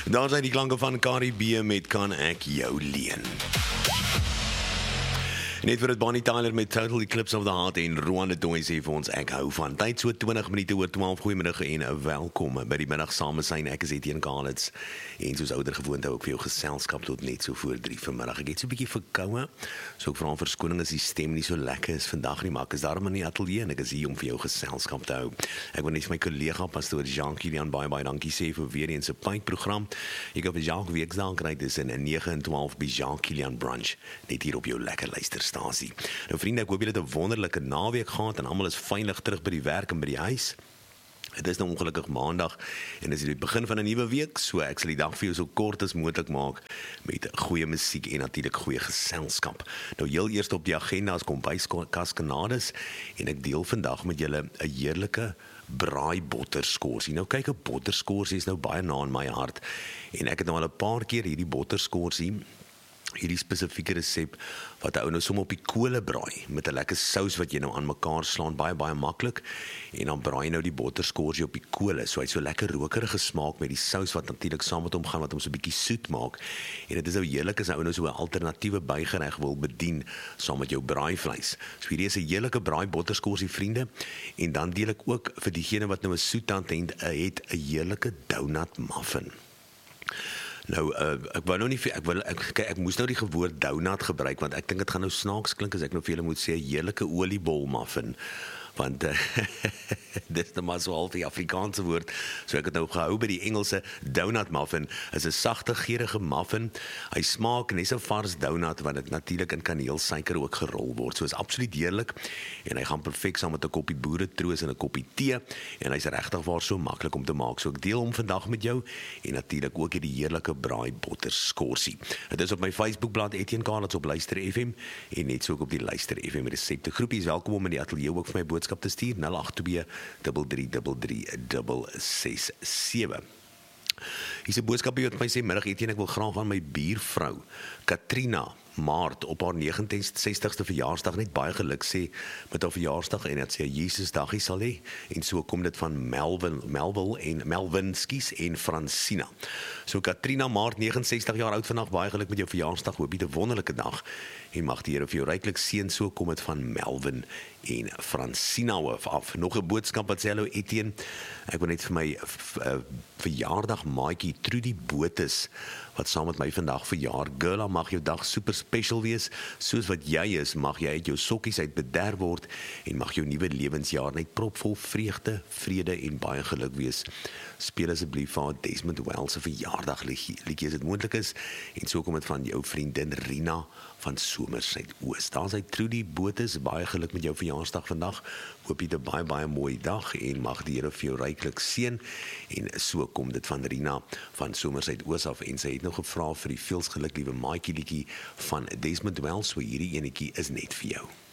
Daar zijn die klanke van Caribbean met Kan Ek Jou Leen. Net vir het Bonnie Tyler met Total Eclipse of the Heart en Rowan de Toy sê vir ons ek hou van. Tyd so 20 minute oor 12, goeiemiddag en welkom by die middag saam zijn. Ek is Etienne Kalitz en soos ouder gewoonte ook vir jou geselskap tot net so voor 3 vanmiddag. Ek het so 'n bietjie verkoue, so ek vra om verskoning as die stem nie so lekker is vandag nie, maar ek is daarom in die ateljee en ek is hier om vir jou geselskap te hou. Ek wil net vir my kollega pastoor Jean-Kilian baie dankie sê vir weer eens 'n pypprogram. Jy kan vir Jacques Weksdaal kry tussen 9 en 12 by Jean-Kilian Brunch, net hier op jou lekker luisterstasie. Nou vriende, ek hoop julle het 'n wonderlike naweek gehad en almal is veilig terug by die werk en by die huis. Het is nou ongelukkig maandag en dis die begin van 'n nuwe week, so ek sal die dag vir jou so kort as moontlik maak met goeie musiek en natuurlik goeie geselskap. Nou heel eers op die agenda is kombuiskas en ek deel vandag met julle 'n heerlike braai botterskorsie. Nou kyk, 'n botterskorsie is nou baie na in my hart en ek het nou al 'n paar keer hierdie botterskorsie, hierdie spesifieke resep wat ou nou sommer op die kole braai met 'n lekker sous wat jy nou aan mekaar slaan, baie maklik, en dan braai jy nou die botterskorsie op die kole, so hy het so lekker rokerige smaak met die sous wat natuurlik saam met hom gaan, wat hom so 'n bietjie soet maak, en dit is nou heerlik as ou nou so 'n alternatiewe bygereg wil bedien saam met jou braaivleis. So hierdie is 'n heerlike braai botterskorsie vriende, en dan deel ek ook vir diegene wat nou 'n soettand het 'n heerlike donut muffin. Nou, ek wou nou nie, ek moes nou die woord donut gebruik, want ek dink dit gaan nou snaaks klink as ek nou vir julle moet sê 'n heerlike oliebol muffin, want dit is nou maar so half die Afrikaanse woord, so ek het nou gehou by die Engelse. Donut muffin is 'n sagte, geurende muffin. Hy smaak net so vars donut, wat dit natuurlik in kaneelsuiker ook gerol word, so is absoluut heerlik, en hy gaan perfek saam met 'n koppie boeretroos en 'n koppie tee, en hy's regtig waar so maklik om te maak, so ek deel hom vandag met jou, en natuurlik ook hierdie heerlike braai botterskorsie. Dit is op my Facebookblad Etienne Kalitz op Luister FM, en net so ook op die Luister FM resepte groepie. Welkom om in die ateljee ook vir my boodskap te stuur, 082-3333-667. Hier is 'n boodskap wat my sê, middag Etienne, ek wil graag aan my buurvrou Katrina Maart op haar 69ste verjaarsdag net baie geluk sê met haar verjaarsdag, en dat sy 'n Jesusdagie sal hê, en so kom dit van Melvin en Francina. So Katrina Maart, 69 jaar oud vandag, baie geluk met jou verjaarsdag, hoop jy 'n wonderlike dag, en mag die Here vir jou ryklik seën, so kom dit van Melvin en Francina af. Nog 'n boodskap wat sê, hallo Etienne, ek wil net vir my verjaardag maatjie Trudy Botes, wat saam met my vandag verjaar. Girl, mag jou dag super special wees, soos wat jy is, mag jy uit jou sokkies uit bederf word, en mag jou nuwe lewensjaar net propvol vreugde, vrede en baie geluk wees. Speel asseblief vir Desmond Wells se verjaardag liedjie as dit moontlik is, en so kom dit van jou vriendin Rina van Somersuid-Oos. Daar sy Trudy Botes, baie geluk met jou verjaarsdag vandag, hoop jy 'n baie mooi dag, en mag die Here vir jou ryklik seën, en so kom dit van Rina van Somersuid-Oos af, en sy het nog gevra vir die veelsgeluk liewe maatjie liedjie van Desmond Wells, so hierdie enetjie is net vir jou.